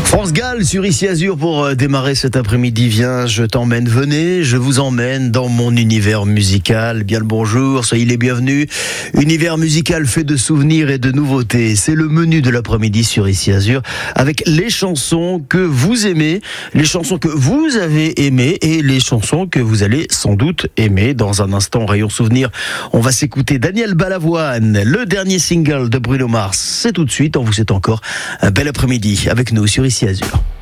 France Gall sur Ici Azur pour démarrer cet après-midi. Viens, je t'emmène, venez, je vous emmène dans mon univers musical. Bien le bonjour, soyez les bienvenus. Univers musical fait de souvenirs et de nouveautés. C'est le menu de l'après-midi sur Ici Azur avec les chansons que vous aimez, les chansons que vous avez aimées et les chansons que vous allez sans doute aimer. Dans un instant, rayon souvenir, on va s'écouter Daniel Balavoine, le dernier single de Bruno Mars. C'est tout de suite, on vous souhaite encore un bel après-midi avec nous sur Ici Azur.